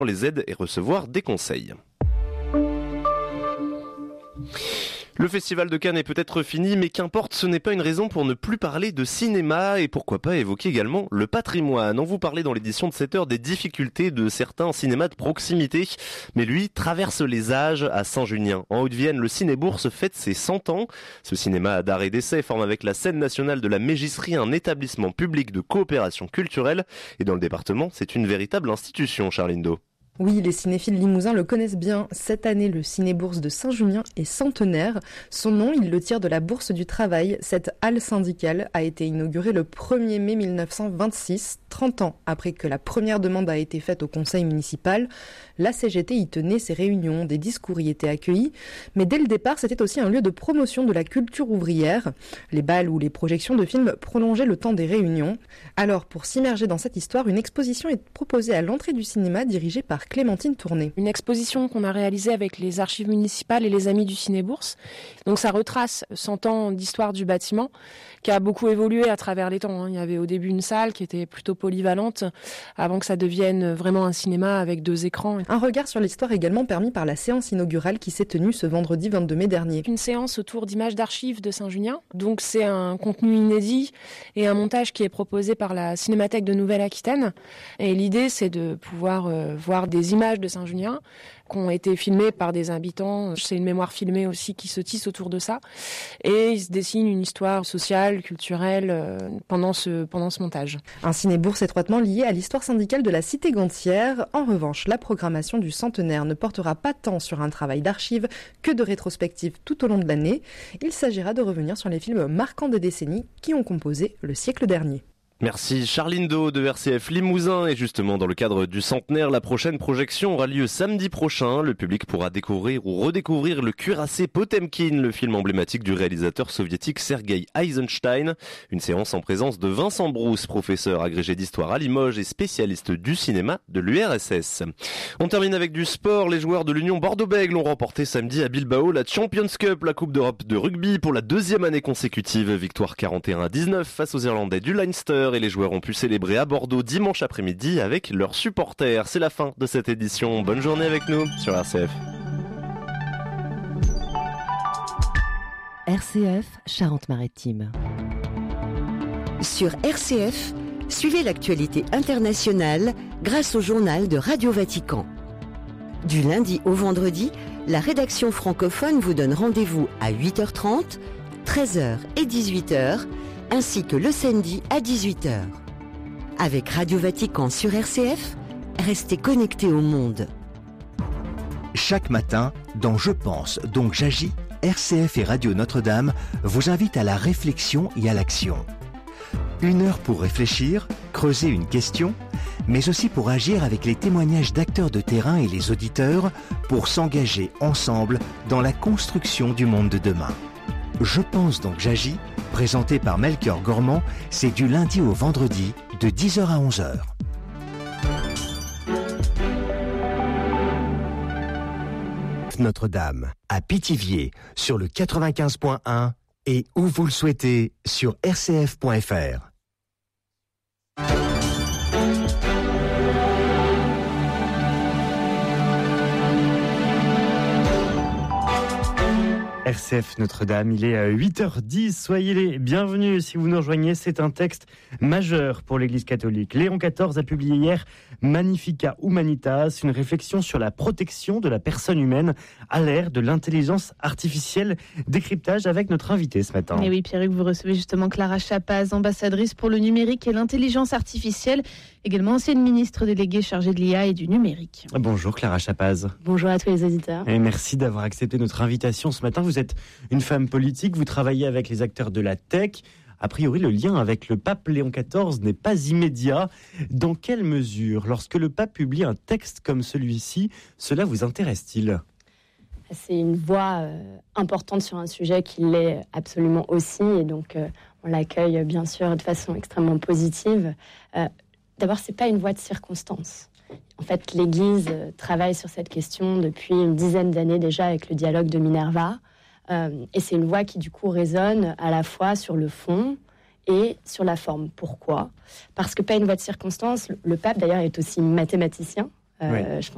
les aides et recevoir des conseils. Le festival de Cannes est peut-être fini, mais qu'importe, ce n'est pas une raison pour ne plus parler de cinéma et pourquoi pas évoquer également le patrimoine. On vous parlait dans l'édition de 7 heures des difficultés de certains cinémas de proximité, mais lui traverse les âges à Saint-Junien. En Haute-Vienne, le Cinébourse fête ses 100 ans. Ce cinéma d'art et d'essai forme avec la scène nationale de la Mégisserie un établissement public de coopération culturelle et dans le département, c'est une véritable institution, Charline Do. Oui, les cinéphiles limousins le connaissent bien. Cette année, le Cinébourse de Saint-Junien est centenaire. Son nom, il le tire de la Bourse du Travail. Cette halle syndicale a été inaugurée le 1er mai 1926, 30 ans après que la première demande a été faite au conseil municipal. La CGT y tenait ses réunions, des discours y étaient accueillis. Mais dès le départ, c'était aussi un lieu de promotion de la culture ouvrière. Les bals ou les projections de films prolongeaient le temps des réunions. Alors, pour s'immerger dans cette histoire, une exposition est proposée à l'entrée du cinéma dirigée par Clémentine Tourné. Une exposition qu'on a réalisée avec les archives municipales et les amis du Cinébourse. Donc ça retrace 100 ans d'histoire du bâtiment qui a beaucoup évolué à travers les temps. Il y avait au début une salle qui était plutôt polyvalente avant que ça devienne vraiment un cinéma avec 2 écrans. Un regard sur l'histoire également permis par la séance inaugurale qui s'est tenue ce vendredi 22 mai dernier. Une séance autour d'images d'archives de Saint-Junien. Donc c'est un contenu inédit et un montage qui est proposé par la Cinémathèque de Nouvelle-Aquitaine. Et l'idée c'est de pouvoir voir des images de Saint-Junien qui ont été filmées par des habitants. C'est une mémoire filmée aussi qui se tisse autour de ça. Et il se dessine une histoire sociale, culturelle pendant ce montage. Un cinébourse étroitement lié à l'histoire syndicale de la cité gantière. En revanche, la programmation du centenaire ne portera pas tant sur un travail d'archives que de rétrospective tout au long de l'année. Il s'agira de revenir sur les films marquants des décennies qui ont composé le siècle dernier. Merci Charline Do de RCF Limousin et justement dans le cadre du centenaire, la prochaine projection aura lieu samedi prochain. Le public pourra découvrir ou redécouvrir le cuirassé Potemkin, le film emblématique du réalisateur soviétique Sergei Eisenstein. Une séance en présence de Vincent Brousse, professeur agrégé d'histoire à Limoges et spécialiste du cinéma de l'URSS. On termine avec du sport. Les joueurs de l'Union Bordeaux-Bègles ont remporté samedi à Bilbao la Champions Cup, la Coupe d'Europe de rugby pour la 2e année consécutive. Victoire 41-19 face aux Irlandais du Leinster. Et les joueurs ont pu célébrer à Bordeaux dimanche après-midi avec leurs supporters. C'est la fin de cette édition. Bonne journée avec nous sur RCF. RCF Charente-Maritime. Sur RCF, suivez l'actualité internationale grâce au journal de Radio Vatican. Du lundi au vendredi, la rédaction francophone vous donne rendez-vous à 8h30, 13h et 18h, ainsi que le samedi à 18h. Avec Radio Vatican sur RCF, restez connectés au monde. Chaque matin, dans Je pense, donc j'agis, RCF et Radio Notre-Dame vous invitent à la réflexion et à l'action. 1 heure pour réfléchir, creuser une question, mais aussi pour agir avec les témoignages d'acteurs de terrain et les auditeurs pour s'engager ensemble dans la construction du monde de demain. Je pense donc j'agis, présenté par Melchior Gormand, c'est du lundi au vendredi de 10h à 11h. Notre-Dame, à Pithiviers, sur le 95.1 et où vous le souhaitez, sur rcf.fr. RCF Notre-Dame, il est à 8h10, soyez les bienvenus si vous nous rejoignez, c'est un texte majeur pour l'Église catholique. Léon XIV a publié hier Magnificat Humanitas, une réflexion sur la protection de la personne humaine à l'ère de l'intelligence artificielle. Décryptage avec notre invité ce matin. Et oui, Pierruc, vous recevez justement Clara Chapaz, ambassadrice pour le numérique et l'intelligence artificielle, également ancienne ministre déléguée chargée de l'IA et du numérique. Bonjour Clara Chapaz. Bonjour à tous les auditeurs. Et merci d'avoir accepté notre invitation ce matin. Vous êtes une femme politique, vous travaillez avec les acteurs de la tech. A priori, le lien avec le pape Léon XIV n'est pas immédiat. Dans quelle mesure, lorsque le pape publie un texte comme celui-ci, cela vous intéresse-t-il ? C'est une voix importante sur un sujet qui l'est absolument aussi. Et donc, on l'accueille bien sûr de façon extrêmement positive. D'abord, ce n'est pas une voix de circonstance. En fait, l'Église travaille sur cette question depuis une dizaine d'années déjà avec le dialogue de Minerva. Et c'est une voix qui, du coup, résonne à la fois sur le fond et sur la forme. Pourquoi ? Parce que pas une voix de circonstance. Le pape, d'ailleurs, est aussi mathématicien. Je pense